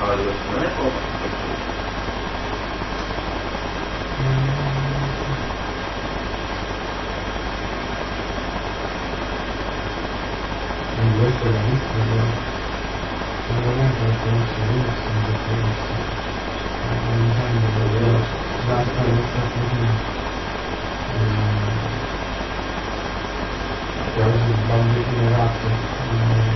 non è poco. Questo è la lista, non è che la conosce benissimo, basta questa cosa che oggi il bambino ragazzo